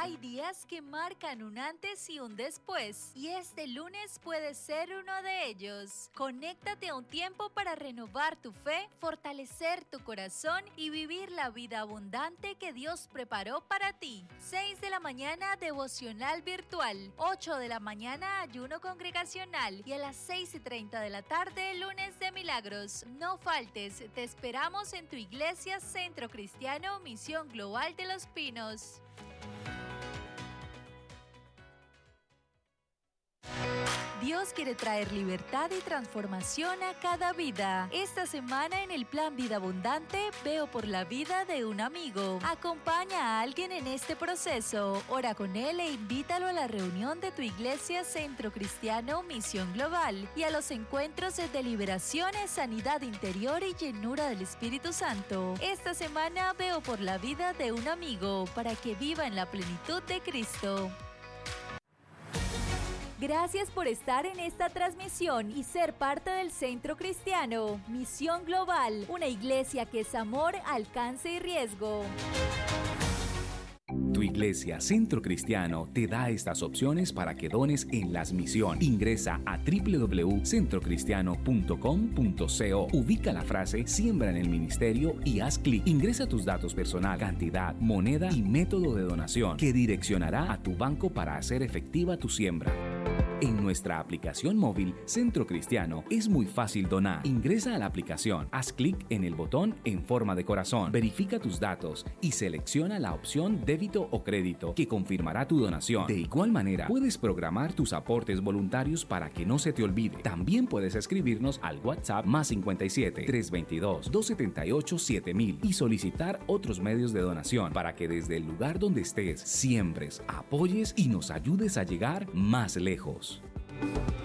Hay días que marcan un antes y un después, y este lunes puede ser uno de ellos. Conéctate a un tiempo para renovar tu fe, fortalecer tu corazón y vivir la vida abundante que Dios preparó para ti. 6 de la mañana, devocional virtual. 8 de la mañana, ayuno congregacional. Y a las 6:30 de la tarde, lunes de milagros. No faltes, te esperamos en tu iglesia Centro Cristiano Misión Global de Los Pinos. Dios quiere traer libertad y transformación a cada vida. Esta semana en el Plan Vida Abundante, veo por la vida de un amigo. Acompaña a alguien en este proceso, ora con él e invítalo a la reunión de tu iglesia Centro Cristiano Misión Global y a los encuentros de liberación, sanidad interior y llenura del Espíritu Santo. Esta semana veo por la vida de un amigo para que viva en la plenitud de Cristo. Gracias por estar en esta transmisión y ser parte del Centro Cristiano Misión Global, una iglesia que es amor, alcance y riesgo. Tu iglesia Centro Cristiano te da estas opciones para que dones en las misiones. Ingresa a www.centrocristiano.com.co. Ubica la frase Siembra en el Ministerio y haz clic. Ingresa tus datos personal, cantidad, moneda y método de donación que direccionará a tu banco para hacer efectiva tu siembra. En nuestra aplicación móvil Centro Cristiano es muy fácil donar. Ingresa a la aplicación, haz clic en el botón en forma de corazón, verifica tus datos y selecciona la opción débito o crédito que confirmará tu donación. De igual manera, puedes programar tus aportes voluntarios para que no se te olvide. También puedes escribirnos al WhatsApp +57 322 278 7000 y solicitar otros medios de donación para que desde el lugar donde estés siembres, apoyes y nos ayudes a llegar más lejos.